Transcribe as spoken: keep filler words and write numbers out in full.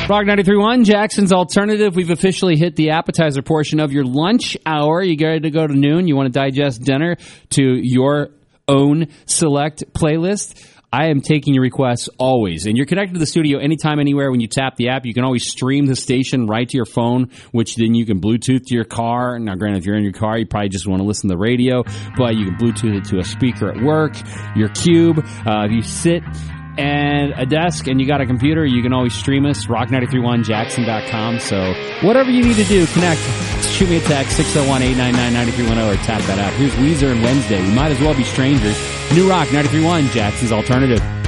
Rock ninety-three point one, Jackson's Alternative. We've officially hit the appetizer portion of your lunch hour. You ready to go to noon? You want to digest dinner to your own select playlist? I am taking your requests always. And you're connected to the studio anytime, anywhere. When you tap the app, you can always stream the station right to your phone, which then you can Bluetooth to your car. Now, granted, if you're in your car, you probably just want to listen to the radio, but you can Bluetooth it to a speaker at work, your cube. Uh, if you sit and a desk and you got a computer, you can always stream us, rock nine three one jackson dot com. So whatever you need to do, connect. Shoot me a text, six oh one, eight nine nine, nine three one oh, or tap that out. Here's Weezer and Wednesday. We might as well be strangers. New Rock ninety-three point one, Jackson's Alternative.